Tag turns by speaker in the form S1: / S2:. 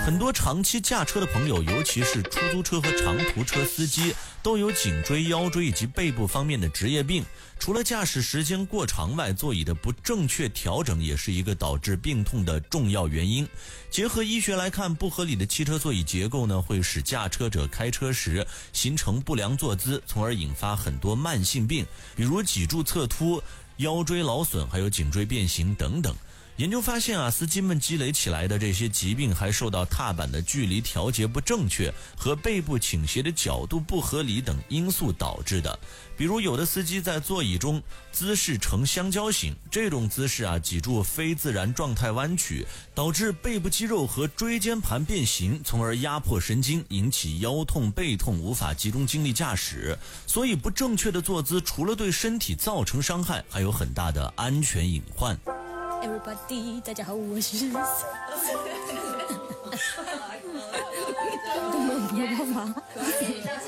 S1: 很多长期驾车的朋友，尤其是出租车和长途车司机，都有颈椎、腰椎以及背部方面的职业病。除了驾驶时间过长外，座椅的不正确调整也是一个导致病痛的重要原因。结合医学来看，不合理的汽车座椅结构呢，会使驾车者开车时形成不良坐姿，从而引发很多慢性病，比如脊柱侧凸、腰椎劳损，还有颈椎变形等等。研究发现司机们积累起来的这些疾病还受到踏板的距离调节不正确和背部倾斜的角度不合理等因素导致的。比如有的司机在座椅中姿势呈香蕉形，这种姿势脊柱非自然状态弯曲，导致背部肌肉和椎间盘变形，从而压迫神经，引起腰痛、背痛，无法集中精力驾驶。所以不正确的坐姿除了对身体造成伤害，还有很大的安全隐患。
S2: Everybody， 大家好，我是根本不要帮忙。